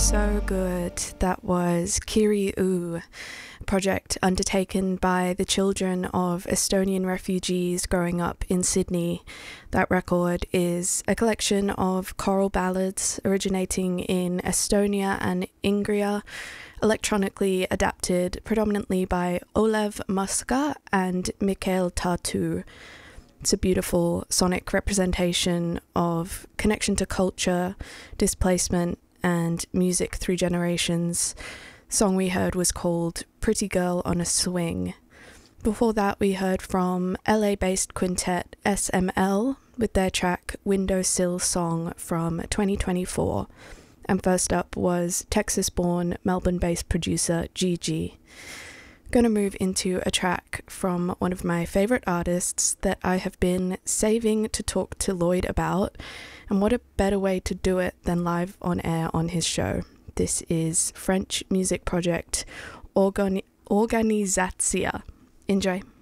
So good. That was Kiri U, project undertaken by the children of Estonian refugees growing up in Sydney. That record is a collection of choral ballads originating in Estonia and Ingria, electronically adapted predominantly by Olev Muska and Mikael Tartu. It's a beautiful sonic representation of connection to culture, displacement, and music through generations. The song we heard was called Pretty Girl on a Swing. Before that, we heard from LA-based quintet SML with their track Windowsill Song from 2024. And first up was Texas-born, Melbourne-based producer Gigi. Gonna move into a track from one of my favourite artists that I have been saving to talk to Lloyd about, and what a better way to do it than live on air on his show. This is French music project Organizatia. Enjoy.